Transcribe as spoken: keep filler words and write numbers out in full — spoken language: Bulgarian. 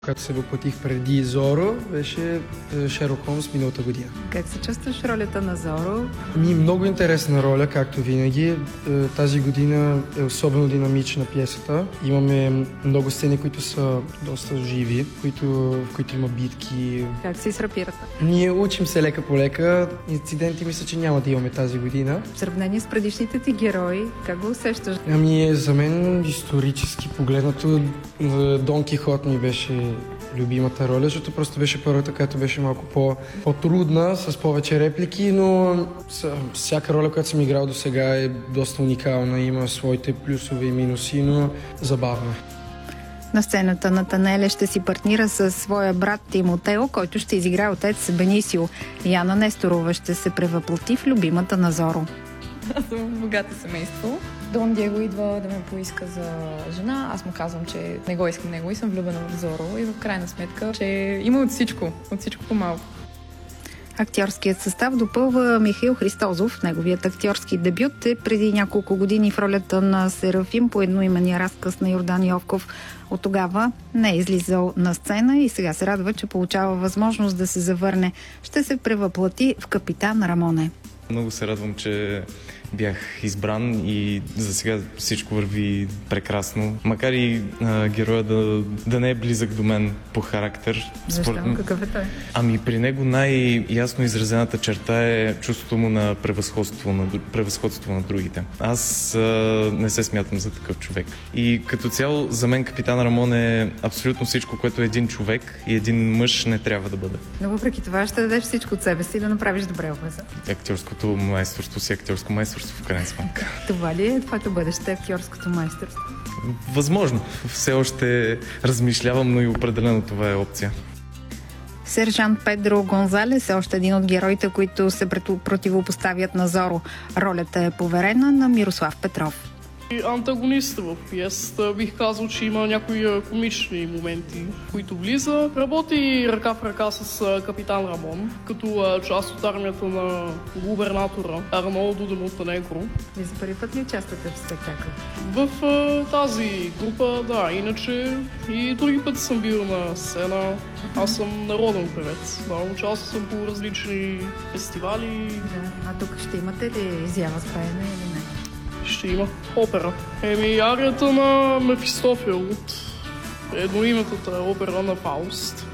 Когато се въплатих преди Зоро, беше Шерлок Холмс миналата година. Как се чувстваш ролята на Зоро? Ми много интересна роля, както винаги. Тази година е особено динамична пиесата. Имаме много сцени, които са доста живи, които, в които има битки. Как си срапирате? Ние учим се лека по лека. Инциденти мисля, че няма да имаме тази година. В сравнение с предишните ти герои, как го усещаш? Ами за мен исторически погледнато Дон Кихот ми беше любимата роля, защото просто беше първата, която беше малко по- по-трудна, с повече реплики, но всяка роля, която съм играл до сега е доста уникална, има своите плюсове и минуси, но забавна. На сцената Натанеле ще си партнира със своя брат Тимотео, който ще изиграе отец Бенисио. Яна Несторова ще се превъплати в любимата на Зоро. Аз съм в богато семейство. Дон Диего идва да ме поиска за жена. Аз му казвам, че не го искам него и съм влюбена в Зоро. И в крайна сметка, че има от всичко, от всичко по-малко. Актьорският състав допълва Михаил Христозов. Неговият актьорски дебют е преди няколко години в ролята на Серафим по едноименния разказ на Йордан Йовков. От тогава не е излизал на сцена и сега се радва, че получава възможност да се завърне. Ще се превъплати в Капитан Рамоне. Много се радвам, че бях избран и за сега всичко върви прекрасно. Макар и а, героя да, да не е близък до мен по характер. Защо? Според... Какъв е той? Ами при него най-ясно изразената черта е чувството му на превъзходство на, превъзходство на другите. Аз а, не се смятам за такъв човек. И като цяло за мен Капитан Рамон е абсолютно всичко, което един човек и един мъж не трябва да бъде. Но въпреки това ще дадеш всичко от себе си да направиш добре образа. Актьорското майсторство си актьорско майсторство в крайна сметка. Това ли е твоето бъдеще, актьорското майсторство? Възможно. Все още размишлявам, но и определено това е опция. Сержант Педро Гонзалес е още един от героите, които се противопоставят на Зоро. Ролята е поверена на Мирослав Петров. Антагонист в пиесата. Бих казал, че има някои комични моменти, в които влиза. Работи ръка в ръка с Капитан Рамон, като част от армията на губернатора Арнолдо де Монтенегро. Вие за първи път ли участвате в спектакъл? В а, тази група, да. Иначе и други пъти съм бил на сцена. Аз съм народен певец. Да, участвал съм по различни фестивали. Да. А тук ще имате ли изява с пеене или не? Ще има опера. Еми, арията на Мефистофел от едноимената опера на Фауст.